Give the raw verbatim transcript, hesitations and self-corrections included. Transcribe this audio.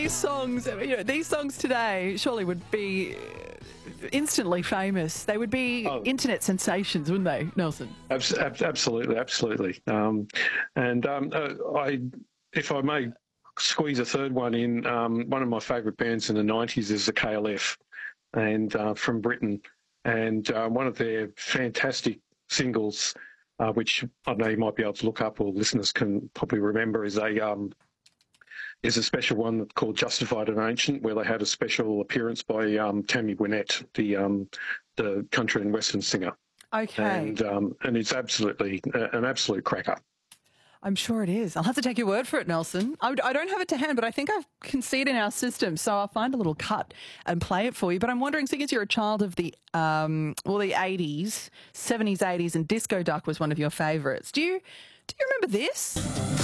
these songs, you know, these songs today surely would be instantly famous. They would be Oh. internet sensations, wouldn't they, Nelson? Abs- ab- absolutely, absolutely. Um, and um, uh, I, if I may squeeze a third one in, um, one of my favourite bands in the nineties is the K L F, and uh, from Britain, and uh, one of their fantastic singles, uh, which I know you might be able to look up, or listeners can probably remember, is a um, is a special one called "Justified and Ancient," where they had a special appearance by um, Tammy Wynette, the um, the country and western singer. Okay. And um, and it's absolutely uh, an absolute cracker. I'm sure it is. I'll have to take your word for it, Nelson. I, I don't have it to hand, but I think I can see it in our system, so I'll find a little cut and play it for you. But I'm wondering, seeing as you're a child of the, um, well, the eighties, seventies, eighties, and Disco Duck was one of your favourites, do you, do you remember this?